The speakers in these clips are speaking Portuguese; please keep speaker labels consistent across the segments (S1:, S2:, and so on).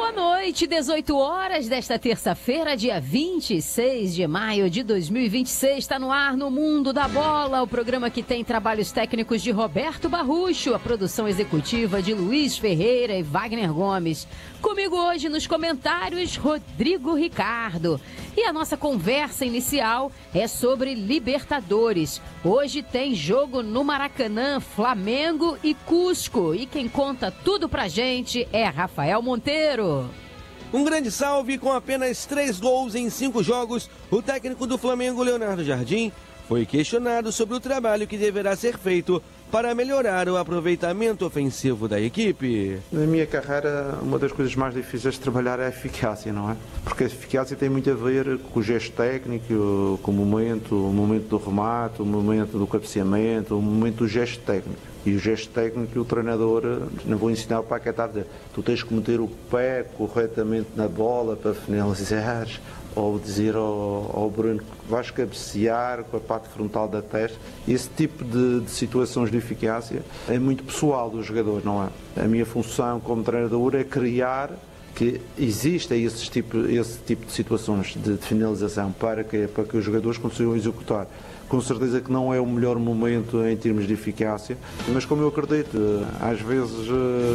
S1: Boa noite, 18 horas desta terça-feira, dia 26 de maio de 2026. Está no ar no Mundo da Bola, o programa que tem trabalhos técnicos de Roberto Barrucho, a produção executiva de Luiz Ferreira e Wagner Gomes. Comigo hoje nos comentários, Rodrigo Ricardo. E a nossa conversa inicial é sobre Libertadores. Hoje tem jogo no Maracanã, Flamengo e Cusco. E quem conta tudo pra gente é Rafael Monteiro.
S2: Um grande salve. Com apenas 3 gols em 5 jogos, o técnico do Flamengo, Leonardo Jardim, foi questionado sobre o trabalho que deverá ser feito para melhorar o aproveitamento ofensivo da equipe.
S3: Na minha carreira, uma das coisas mais difíceis de trabalhar é a eficácia, não é? Porque a eficácia tem muito a ver com o gesto técnico, com o momento do remate, o momento do cabeceamento, o momento do gesto técnico. E o gesto técnico, o treinador, não vou ensinar para cá estar a dizer, tu tens que meter o pé corretamente na bola para finalizar, ou dizer ao Bruno que vais cabecear com a parte frontal da testa. Esse tipo de situações de eficácia é muito pessoal do jogador, não é? A minha função como treinador é criar que exista esse tipo de situações de finalização para que os jogadores consigam executar. Com certeza que não é o melhor momento em termos de eficácia, mas como eu acredito, às vezes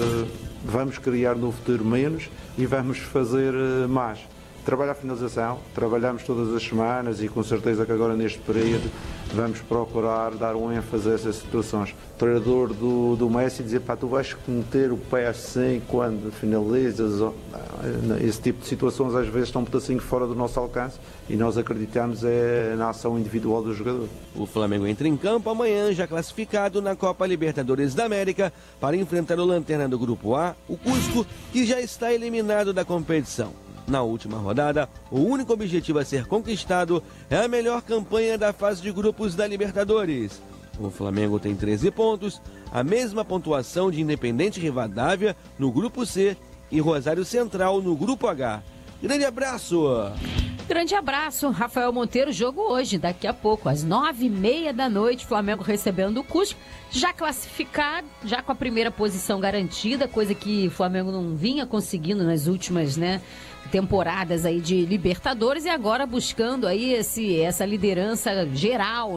S3: vamos criar no futuro menos e vamos fazer mais. Trabalho a finalização, trabalhamos todas as semanas e com certeza que agora neste período vamos procurar dar um ênfase a essas situações. O treinador do Messi dizer, pá, tu vais meter o pé assim quando finalizas. Esse tipo de situações às vezes estão um pedacinho fora do nosso alcance e nós acreditamos na ação individual do jogador.
S2: O Flamengo entra em campo amanhã, já classificado na Copa Libertadores da América, para enfrentar o lanterna do Grupo A, o Cusco, que já está eliminado da competição. Na última rodada, o único objetivo a ser conquistado é a melhor campanha da fase de grupos da Libertadores. O Flamengo tem 13 pontos, a mesma pontuação de Independente Rivadavia no Grupo C e Rosário Central no Grupo H. Grande abraço!
S1: Grande abraço, Rafael Monteiro. Jogo hoje, daqui a pouco, às 9h30 da noite, Flamengo recebendo o Cusco, já classificado, já com a primeira posição garantida, coisa que o Flamengo não vinha conseguindo nas últimas, temporadas aí de Libertadores, e agora buscando aí essa liderança geral